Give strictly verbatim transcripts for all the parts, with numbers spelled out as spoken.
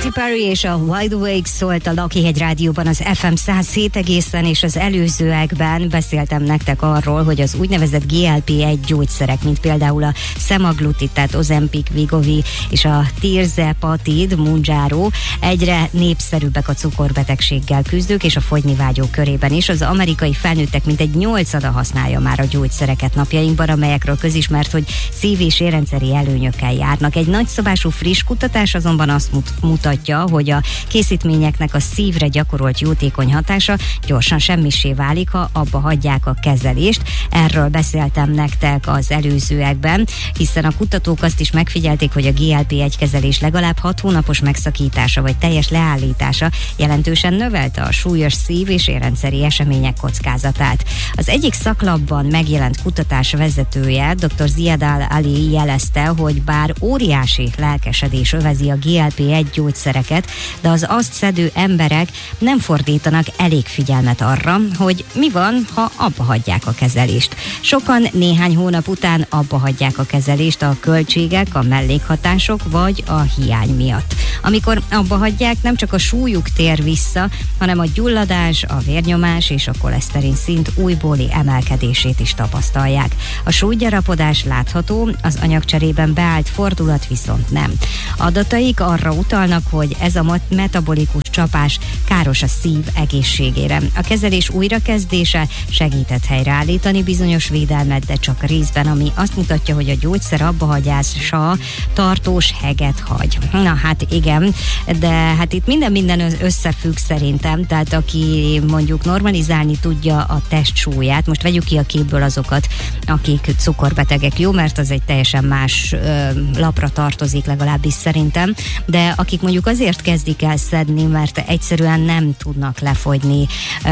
Katy Perry és a Wide Awake szólt a Lakihegy Rádióban az ef em száz hét egészen, és az előzőekben beszéltem nektek arról, hogy az úgynevezett gé el pé egy gyógyszerek, mint például a semaglutid, tehát Ozempic, Wegovy és a tirzepatid, Mounjaro egyre népszerűbbek a cukorbetegséggel küzdők és a fogynivágyók körében is. Az amerikai felnőttek mintegy nyolcada használja már a gyógyszereket napjainkban, amelyekről közismert, hogy szív- és érrendszeri előnyökkel járnak. Egy nagyszabású friss kutatás azonban azt mut- mutatja, hogy a készítményeknek a szívre gyakorolt jótékony hatása gyorsan semmisé válik, ha abba hagyják a kezelést. Erről beszéltem nektek az előzőekben, hiszen a kutatók azt is megfigyelték, hogy a gé el pé egy kezelés legalább hat hónapos megszakítása vagy teljes leállítása jelentősen növelte a súlyos szív- és érrendszeri események kockázatát. Az egyik szaklapban megjelent kutatás vezetője, dr. Ziad Al-Ali jelezte, hogy bár óriási lelkesedés övezi a gé el pé egy gyógyszereket, de az azt szedő emberek nem fordítanak elég figyelmet arra, hogy mi van, ha abba hagyják a kezelést. Sokan néhány hónap után abba hagyják a kezelést a költségek, a mellékhatások vagy a hiány miatt. Amikor abba hagyják, nem csak a súlyuk tér vissza, hanem a gyulladás, a vérnyomás és a koleszterin szint újbóli emelkedését is tapasztalják. A súlygyarapodás látható, az anyagcserében beállt fordulat viszont nem. Adataik arra utalnak, hogy ez a metabolikus csapás káros a szív egészségére. A kezelés újrakezdése segített helyreállítani bizonyos védelmet, de csak részben, ami azt mutatja, hogy a gyógyszer abbahagyása tartós heget hagy. Na hát igen, de hát itt minden minden összefügg szerintem, tehát aki mondjuk normalizálni tudja a test súlyát, most vegyük ki a képből azokat, akik cukorbetegek, jó, mert az egy teljesen más ö, lapra tartozik legalábbis szerintem, de akik mondjuk azért kezdik el szedni, mert egyszerűen nem tudnak lefogyni ö,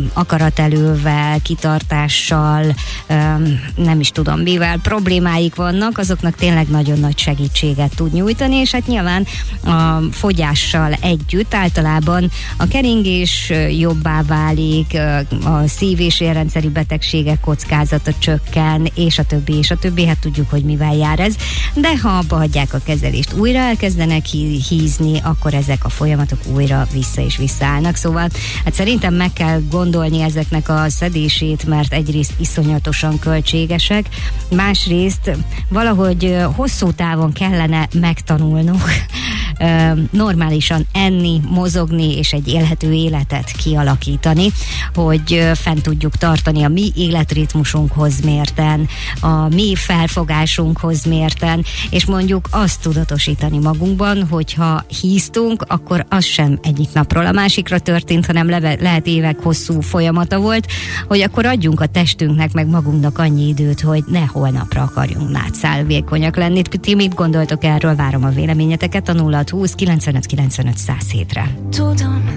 akaratelővel, kitartással, ö, nem is tudom mivel, problémáik vannak, azoknak tényleg nagyon nagy segítséget tud nyújtani, és hát nyilván a fogyással együtt általában a keringés jobbá válik, a szív- és érrendszeri betegségek kockázata csökken, és a többi, és a többi, hát tudjuk, hogy mivel jár ez, de ha abba hagyják a kezelést, újra elkezdenek hízni, akkor ezek a folyamatok újra vissza és visszaállnak, szóval hát szerintem meg kell gondolni ezeknek a szedését, mert egyrészt iszonyatosan költségesek, másrészt valahogy hosszú távon kellene megtanulnunk normálisan enni, mozogni és egy élhető életet kialakítani, hogy fent tudjuk tartani a mi életritmusunkhoz mérten, a mi felfogásunkhoz mérten, és mondjuk azt tudatosítani magunkban, hogyha híztunk, akkor az sem egyik napról a másikra történt, hanem le- lehet évek hosszú folyamata volt, hogy akkor adjunk a testünknek meg magunknak annyi időt, hogy ne holnapra akarjunk nátszálvékonyak lenni. Ti mit gondoltok erről? Várom a véleményeteket a nulla húsz kilencvenöt kilencvenöt száz hétre. Tudom,